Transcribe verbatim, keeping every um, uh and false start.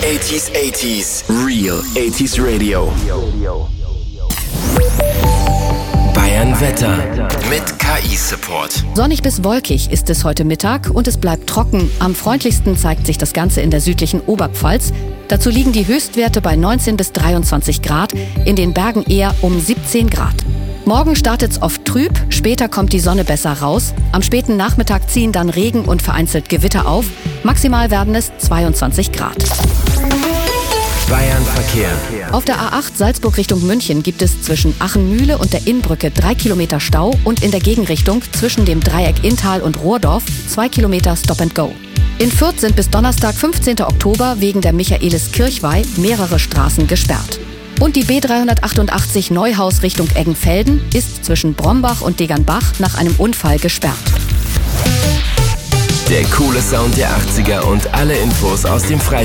achtziger, achtziger. Real achtziger Radio. Bayern Wetter mit K I-Support. Sonnig bis wolkig ist es heute Mittag und es bleibt trocken. Am freundlichsten zeigt sich das Ganze in der südlichen Oberpfalz. Dazu liegen die Höchstwerte bei neunzehn bis dreiundzwanzig Grad, in den Bergen eher um siebzehn Grad. Morgen startet's oft trüb, später kommt die Sonne besser raus. Am späten Nachmittag ziehen dann Regen und vereinzelt Gewitter auf. Maximal werden es zweiundzwanzig Grad. Bayern Verkehr. Auf der A acht Salzburg Richtung München gibt es zwischen Achenmühle und der Innbrücke drei Kilometer Stau und in der Gegenrichtung zwischen dem Dreieck Inntal und Rohrdorf zwei Kilometer Stop and Go. In Fürth sind bis Donnerstag, fünfzehnten Oktober, wegen der Michaelis-Kirchweih mehrere Straßen gesperrt. Und die B dreihundertachtundachtzig Neuhaus Richtung Eggenfelden ist zwischen Brombach und Degernbach nach einem Unfall gesperrt. Der coole Sound der achtziger und alle Infos aus dem Freistil.